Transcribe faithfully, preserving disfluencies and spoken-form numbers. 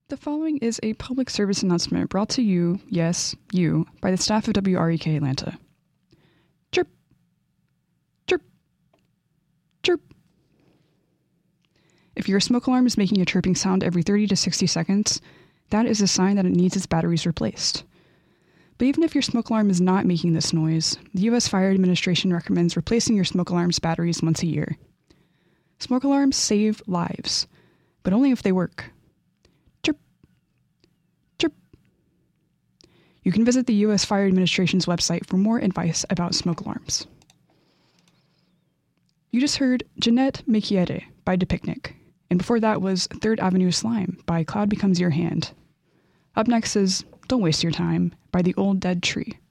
The following is a public service announcement brought to you, yes, you, by the staff of W R E K Atlanta. Chirp. Chirp. Chirp. If your smoke alarm is making a chirping sound every thirty to sixty seconds, that is a sign that it needs its batteries replaced. But even if your smoke alarm is not making this noise, the U S Fire Administration recommends replacing your smoke alarm's batteries once a year. Smoke alarms save lives, but only if they work. Chirp. Chirp. You can visit the U S Fire Administration's website for more advice about smoke alarms. You just heard Jeanette Me Quiere by DePicnic, and before that was Third Avenue Slime by Cloud Becomes Your Hand. Up next is Don't Waste Your Time by The Old Dead Tree.